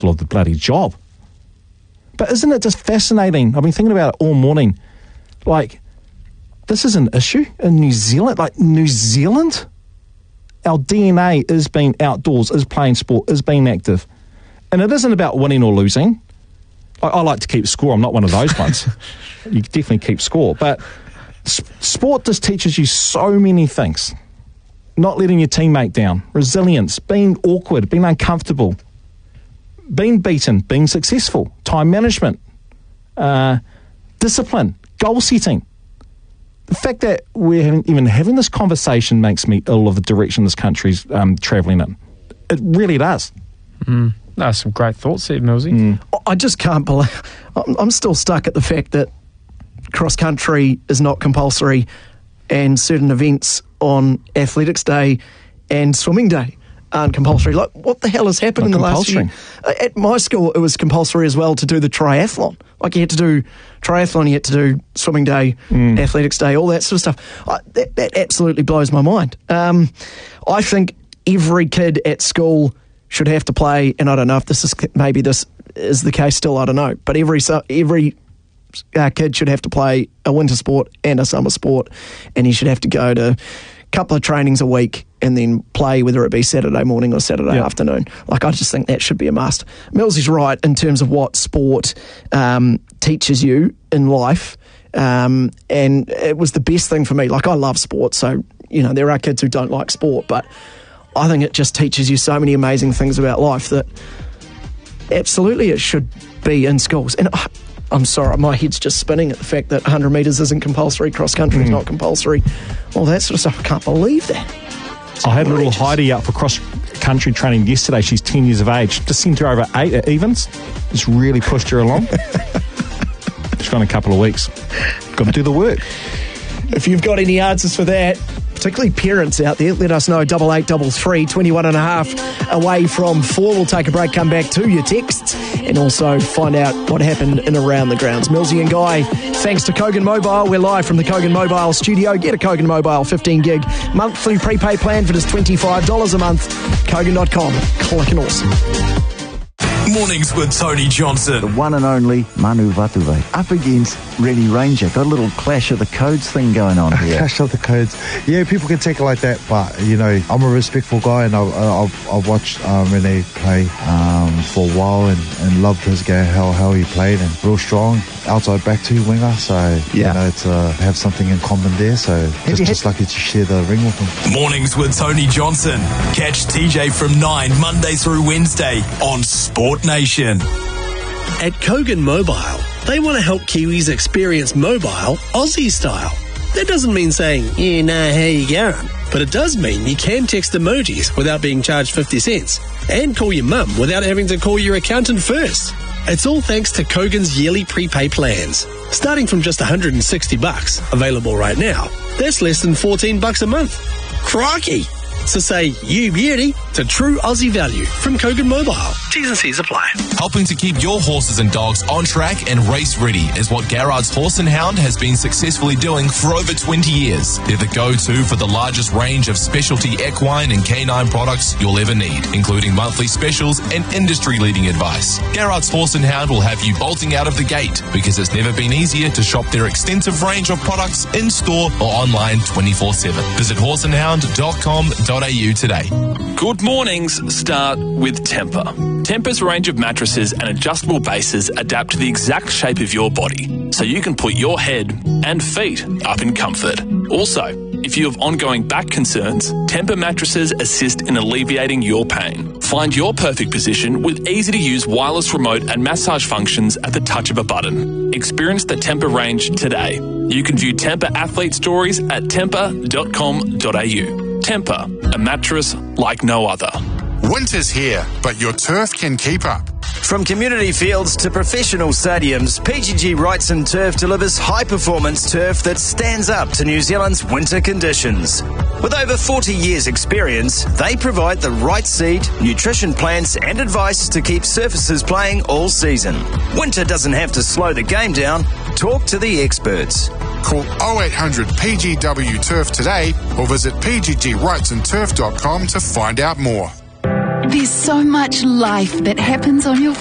of the bloody job. But isn't it just fascinating? I've been thinking about it all morning. Like, this is an issue in New Zealand. Like, New Zealand, our DNA is being outdoors, is playing sport, is being active. And it isn't about winning or losing. I like to keep score. I'm not one of those ones. You definitely keep score. But sport just teaches you so many things. Not letting your teammate down, resilience, being awkward, being uncomfortable, being beaten, being successful, time management, discipline, goal setting. The fact that we're even having this conversation makes me ill of the direction this country's travelling in. It really does. That's some great thoughts there, Millsy. I just can't believe... I'm still stuck at the fact that cross-country is not compulsory and certain events on Athletics Day and Swimming Day aren't compulsory. Like, what the hell has happened in the last year? At my school, it was compulsory as well to do the triathlon. Like, you had to do triathlon, you had to do Swimming Day, Athletics Day, all that sort of stuff. That absolutely blows my mind. I think every kid at school should have to play, and I don't know if this is the case still, I don't know, but every kid should have to play a winter sport and a summer sport, and he should have to go to a couple of trainings a week and then play, whether it be Saturday morning or Saturday afternoon. Like, I just think that should be a must. Millsy's right in terms of what sport teaches you in life, and it was the best thing for me. Like, I love sport, so, you know, there are kids who don't like sport, but I think it just teaches you so many amazing things about life that absolutely it should be in schools. And I'm sorry, my head's just spinning at the fact that 100 metres isn't compulsory, cross-country is not compulsory, all that sort of stuff. I can't believe that. I had a little Heidi out for cross-country training yesterday. She's 10 years of age. Just sent her over 8 at Evans. Just really pushed her along. She's gone a couple of weeks. Got to do the work. If you've got any answers for that, particularly parents out there, let us know. 8833 21 and a half away from 4. We'll take a break, come back to your texts, and also find out what happened in around the grounds. Millsy and Guy, thanks to Kogan Mobile. We're live from the Kogan Mobile studio. Get a Kogan Mobile 15 gig monthly prepay plan for just $25 a month. Kogan.com. Clicking awesome. Mornings with Tony Johnson. The one and only Manu Vatuvei up against Reddy Ranger. Got a little clash of the codes thing going on here. Clash of the codes. Yeah, people can take it like that, but, you know, I'm a respectful guy, and I've watched Rene play for a while and loved his game, how he played, and real strong. Outside back to winger, so, you know, it's have something in common there, so just lucky to share the ring with him. Mornings with Tony Johnson. Catch TJ from 9 Monday through Wednesday on Sport Nation. At Kogan Mobile, they want to help Kiwis experience mobile Aussie style. That doesn't mean saying, you know how you going, but it does mean you can text emojis without being charged 50 cents and call your mum without having to call your accountant first. It's all thanks to Kogan's yearly prepay plans. Starting from just $160, available right now, that's less than $14 a month. Crikey! So say you beauty to true Aussie value from Kogan Mobile. T's and C's apply. Helping to keep your horses and dogs on track and race ready is what Garrard's Horse and Hound has been successfully doing for over 20 years. They're the go-to for the largest range of specialty equine and canine products you'll ever need, including monthly specials and industry-leading advice. Garrard's Horse and Hound will have you bolting out of the gate because it's never been easier to shop their extensive range of products in-store or online 24/7. Visit horseandhound.com.au today. Good mornings start with Tempur. Tempur's range of mattresses and adjustable bases adapt to the exact shape of your body, so you can put your head and feet up in comfort. Also, if you have ongoing back concerns, Tempur mattresses assist in alleviating your pain. Find your perfect position with easy-to-use wireless remote and massage functions at the touch of a button. Experience the Tempur range today. You can view Tempur athlete stories at tempur.com.au. Tempur, a mattress like no other. Winter's here, but your turf can keep up. From community fields to professional stadiums, PGG Wrightson Turf delivers high-performance turf that stands up to New Zealand's winter conditions. With over 40 years' experience, they provide the right seed, nutrition plans and advice to keep surfaces playing all season. Winter doesn't have to slow the game down. Talk to the experts. Call 0800 PGW Turf today or visit pggwrightsonturf.com to find out more. There's so much life that happens on your